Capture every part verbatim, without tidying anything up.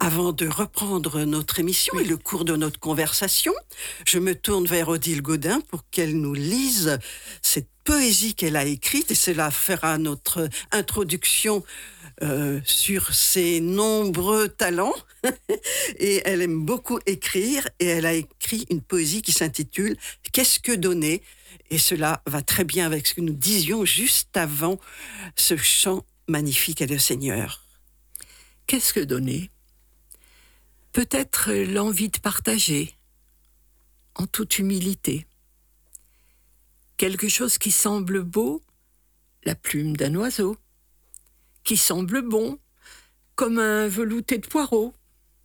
Avant de reprendre notre émission et le cours de notre conversation, je me tourne vers Odile Gaudin pour qu'elle nous lise cette poésie qu'elle a écrite, et cela fera notre introduction euh, sur ses nombreux talents. Et elle aime beaucoup écrire, et elle a écrit une poésie qui s'intitule « Qu'est-ce que donner ?» Et cela va très bien avec ce que nous disions juste avant ce chant magnifique à le Seigneur. Qu'est-ce que donner ? Peut-être l'envie de partager, en toute humilité. Quelque chose qui semble beau, la plume d'un oiseau, qui semble bon, comme un velouté de poireaux.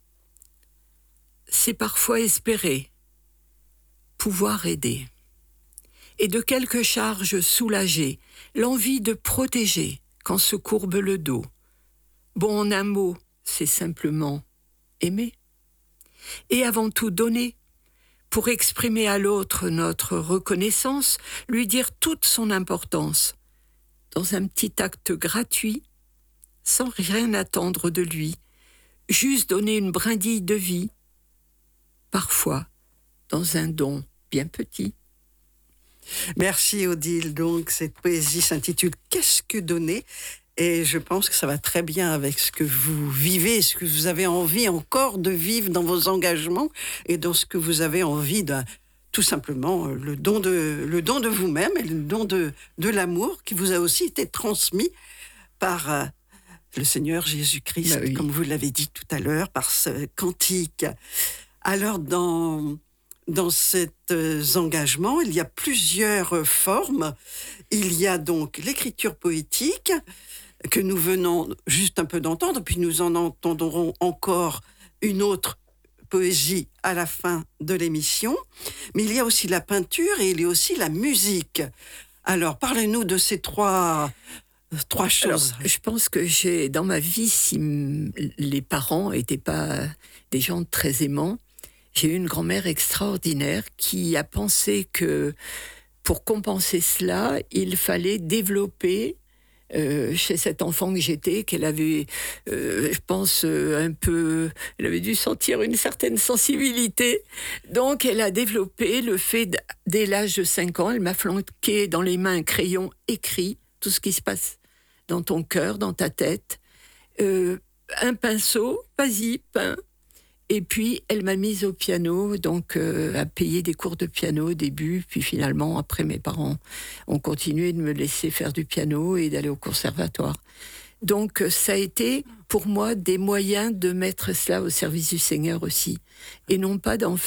C'est parfois espérer, pouvoir aider. Et de quelques charges soulagées, l'envie de protéger quand se courbe le dos. Bon, en un mot, c'est simplement aimer. Et avant tout donner, pour exprimer à l'autre notre reconnaissance, lui dire toute son importance, dans un petit acte gratuit, sans rien attendre de lui, juste donner une brindille de vie, parfois dans un don bien petit. Merci Odile. Donc cette poésie s'intitule « Qu'est-ce que donner ?» Et je pense que ça va très bien avec ce que vous vivez, ce que vous avez envie encore de vivre dans vos engagements et dans ce que vous avez envie de, tout simplement, le don de, le don de vous-même et le don de, de l'amour qui vous a aussi été transmis par euh, le Seigneur Jésus-Christ, bah oui. Comme vous l'avez dit tout à l'heure, par ce cantique. Alors, dans, dans cet euh, engagement, il y a plusieurs formes. Il y a donc l'écriture poétique, que nous venons juste un peu d'entendre, puis nous en entendrons encore une autre poésie à la fin de l'émission. Mais il y a aussi la peinture et il y a aussi la musique. Alors, parlez-nous de ces trois, trois choses. Alors, je pense que j'ai, dans ma vie, si les parents n'étaient pas des gens très aimants, j'ai eu une grand-mère extraordinaire qui a pensé que pour compenser cela, il fallait développer Euh, chez cet enfant que j'étais, qu'elle avait, euh, je pense, euh, un peu... Elle avait dû sentir une certaine sensibilité. Donc, elle a développé le fait, dès l'âge de cinq ans, elle m'a flanqué dans les mains un crayon écrit, tout ce qui se passe dans ton cœur, dans ta tête. Euh, un pinceau, vas-y, peins. Et puis, elle m'a mise au piano, donc euh, à payer des cours de piano au début. Puis finalement, après, mes parents ont continué de me laisser faire du piano et d'aller au conservatoire. Donc, ça a été, pour moi, des moyens de mettre cela au service du Seigneur aussi. Et non pas d'en